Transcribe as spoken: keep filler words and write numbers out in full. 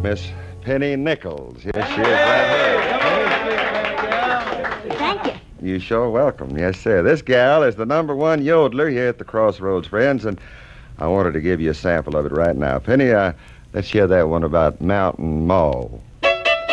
Miss Penny Nichols. Yes, she is right here. Thank you. You sure welcome. Yes, sir. This gal is the number one yodeler here at the Crossroads, friends, and I wanted to give you a sample of it right now. Penny, uh, let's hear that one about Mountain Mall.